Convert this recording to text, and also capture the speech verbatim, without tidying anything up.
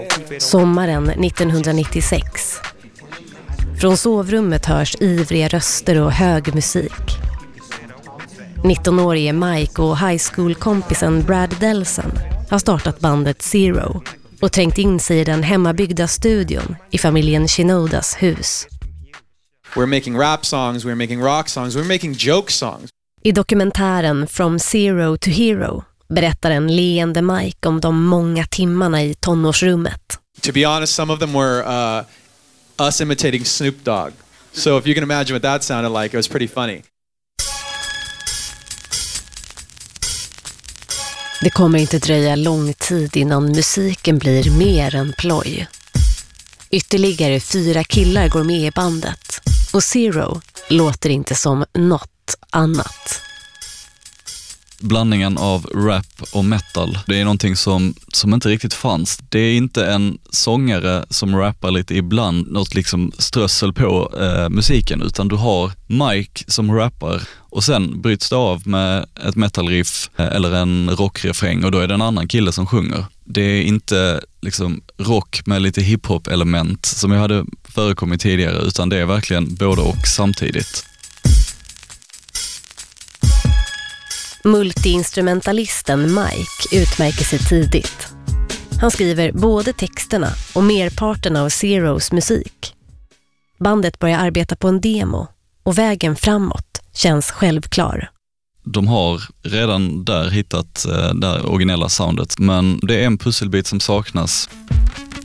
Sommaren nittonhundranittiosex. Från sovrummet hörs ivriga röster och hög musik. nittonårige Mike och high school-kompisen Brad Delson har startat bandet Zero och trängt in sig i den hemmabyggda studion i familjen Shinodas hus. We're making rap songs, we're making rock songs, we're making joke songs. I dokumentären From Zero to Hero berättar en leende Mike om de många timmarna i tonårsrummet. To be honest, some of them were uh, us imitating Snoop Dogg. So if you can imagine what that sounded like, it was pretty funny. Det kommer inte dröja lång tid innan musiken blir mer än ploj. Ytterligare fyra killar går med i bandet och Zero låter inte som något annat. Blandningen av rap och metal, det är någonting som, som inte riktigt fanns. Det är inte en sångare som rappar lite ibland, något liksom strössel på eh, musiken, utan du har Mike som rappar och sen bryts det av med ett metalriff eh, eller en rockrefräng och då är det en annan kille som sjunger. Det är inte liksom rock med lite hiphop-element som jag hade förekommit tidigare, utan det är verkligen både och samtidigt. Multiinstrumentalisten Mike utmärker sig tidigt. Han skriver både texterna och merparten av Zeros musik. Bandet börjar arbeta på en demo och vägen framåt känns självklar. De har redan där hittat det originella soundet, men det är en pusselbit som saknas.